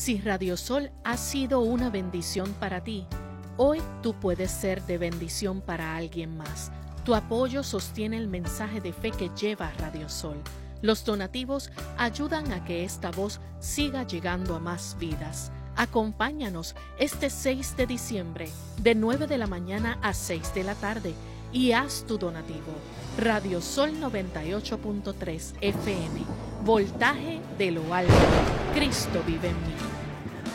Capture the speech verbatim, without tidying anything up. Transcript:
Si Radio Sol ha sido una bendición para ti, hoy tú puedes ser de bendición para alguien más. Tu apoyo sostiene el mensaje de fe que lleva Radio Sol. Los donativos ayudan a que esta voz siga llegando a más vidas. Acompáñanos este seis de diciembre, de nueve de la mañana a seis de la tarde, y haz tu donativo. Radio Sol noventa y ocho punto tres F M, voltaje de lo alto. Cristo vive en mí.